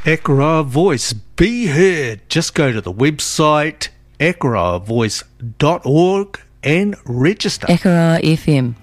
Ekara Voice, be heard. Just go to the website ekaravoice.org and register. Ekara FM.